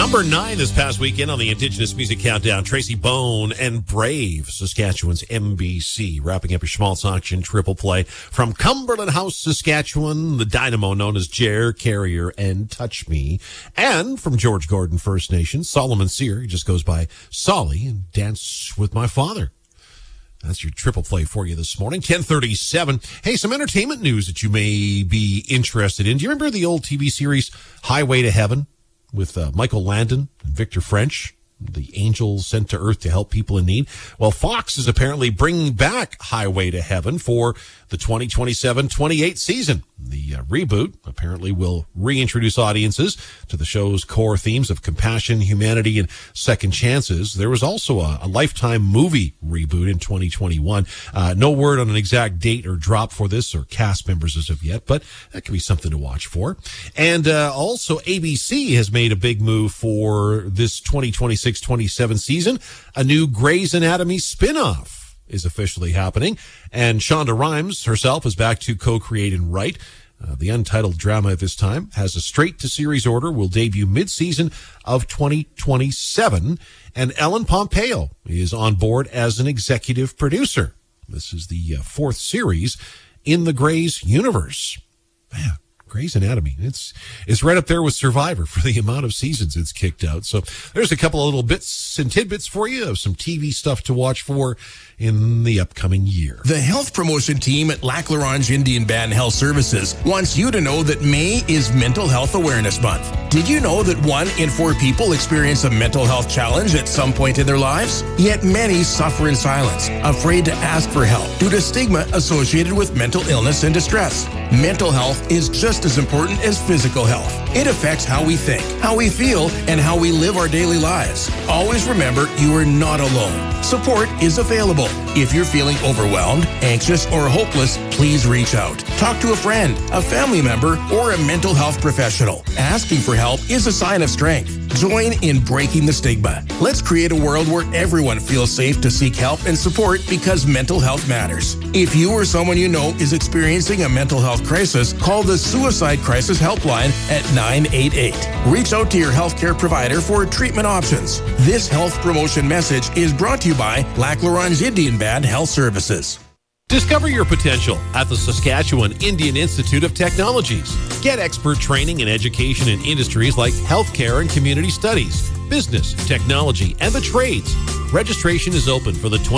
Number 9 this past weekend on the Indigenous Music Countdown, Tracy Bone and Brave, Saskatchewan's MBC, wrapping up your Schmaltz Auction triple play from Cumberland House, Saskatchewan, the dynamo known as Jer, Carrier, and Touch Me. And from George Gordon First Nation, Solomon Sear, he just goes by Solly, and Dance with My Father. That's your triple play for you this morning, 10:37. Hey, some entertainment news that you may be interested in. Do you remember the old TV series Highway to Heaven with Michael Landon and Victor French? The angels sent to earth to help people in need. Well, Fox is apparently bringing back Highway to Heaven for the 2027-28 season. The reboot apparently will reintroduce audiences to the show's core themes of compassion, humanity, and second chances. There was also a Lifetime movie reboot in 2021. No word on an exact date or drop for this or cast members as of yet, but that could be something to watch for. And also ABC has made a big move for this 2026-27 season. A new Grey's Anatomy spinoff is officially happening, and Shonda Rhimes herself is back to co-create and write. The untitled drama at this time has a straight-to-series order, will debut mid-season of 2027, and Ellen Pompeo is on board as an executive producer. This is the fourth series in the Grey's universe. Man, Grey's Anatomy, it's right up there with Survivor for the amount of seasons it's kicked out. So there's a couple of little bits and tidbits for you of some TV stuff to watch for in the upcoming year. The health promotion team at Lac La Ronge Indian Band Health Services wants you to know that May is Mental Health Awareness Month. Did you know that 1 in 4 people experience a mental health challenge at some point in their lives? Yet many suffer in silence, afraid to ask for help due to stigma associated with mental illness and distress. Mental health is just as important as physical health. It affects how we think, how we feel, and how we live our daily lives. Always remember, you are not alone. Support is available. If you're feeling overwhelmed, anxious, or hopeless, please reach out. Talk to a friend, a family member, or a mental health professional. Asking for help is a sign of strength. Join in breaking the stigma. Let's create a world where everyone feels safe to seek help and support because mental health matters. If you or someone you know is experiencing a mental health crisis, call the Suicide Crisis Helpline at 988. Reach out to your healthcare provider for treatment options. This health promotion message is brought to you by Lac La Ronge Indian Band Health Services. Discover your potential at the Saskatchewan Indian Institute of Technologies. Get expert training and education in industries like healthcare and community studies, business, technology, and the trades. Registration is open for the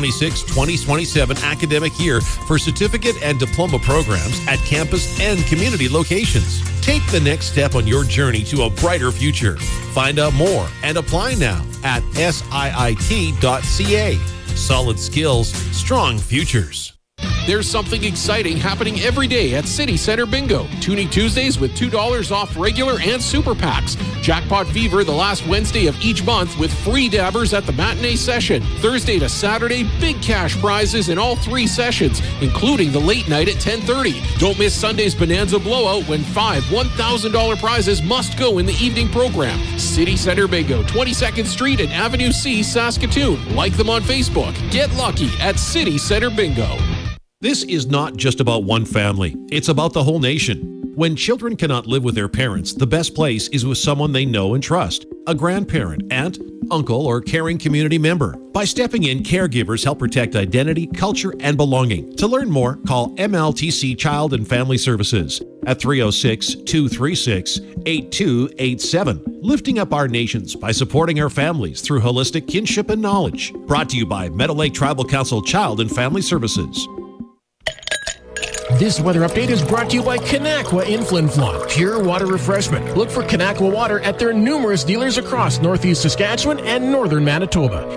2026-2027 academic year for certificate and diploma programs at campus and community locations. Take the next step on your journey to a brighter future. Find out more and apply now at siit.ca. Solid skills, strong futures. There's something exciting happening every day at City Center Bingo. Tuning Tuesdays with $2 off regular and super packs. Jackpot Fever the last Wednesday of each month with free dabbers at the matinee session. Thursday to Saturday, big cash prizes in all 3 sessions, including the late night at 10:30. Don't miss Sunday's Bonanza Blowout when 5 $1,000 prizes must go in the evening program. City Center Bingo, 22nd Street and Avenue C, Saskatoon. Like them on Facebook. Get lucky at City Center Bingo. This is not just about one family. It's about the whole nation. When children cannot live with their parents, the best place is with someone they know and trust. A grandparent, aunt, uncle, or caring community member. By stepping in, caregivers help protect identity, culture, and belonging. To learn more, call MLTC Child and Family Services at 306-236-8287. Lifting up our nations by supporting our families through holistic kinship and knowledge. Brought to you by Meadow Lake Tribal Council Child and Family Services. This weather update is brought to you by Kanakwa in Flin Flon. Pure water refreshment. Look for Kanakwa water at their numerous dealers across northeast Saskatchewan and northern Manitoba.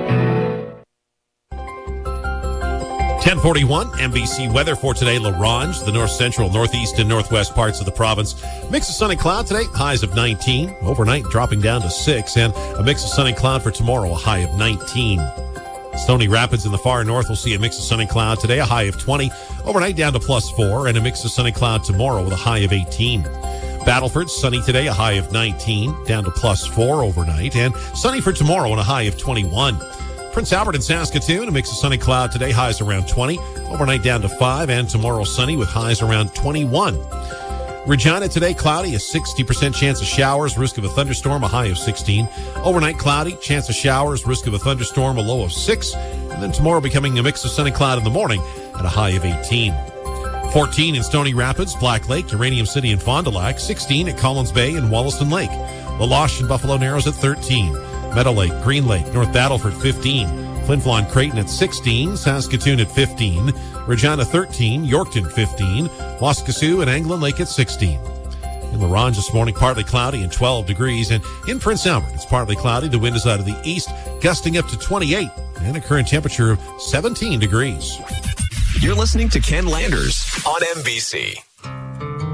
1041 MBC weather for today. La Ronge, the north central, northeast, and northwest parts of the province. Mix of sun and cloud today, highs of 19. Overnight dropping down to 6. And a mix of sun and cloud for tomorrow, a high of 19. Stony Rapids in the far north will see a mix of sun and cloud today, a high of 20. Overnight down to +4, and a mix of sun and cloud tomorrow with a high of 18. Battleford, sunny today, a high of 19, down to +4 overnight, and sunny for tomorrow and a high of 21. Prince Albert and Saskatoon, a mix of sun and cloud today, highs around 20. Overnight down to 5, and tomorrow sunny with highs around 21. Regina today, cloudy, a 60% chance of showers, risk of a thunderstorm, a high of 16. Overnight, cloudy, chance of showers, risk of a thunderstorm, a low of 6. And then tomorrow becoming a mix of sun and cloud in the morning at a high of 18. 14 in Stony Rapids, Black Lake, Uranium City, and Fond du Lac. 16 at Collins Bay and Wollaston Lake. La Loche and Buffalo Narrows at 13. Meadow Lake, Green Lake, North Battleford 15. Flin Flon Creighton at 16. Saskatoon at 15. Regina 13. Yorkton 15. Waskesiu and Anglin Lake at 16. In La Ronge this morning, partly cloudy and 12 degrees. And in Prince Albert, it's partly cloudy. The wind is out of the east, gusting up to 28 and a current temperature of 17 degrees. You're listening to Ken Landers on MBC.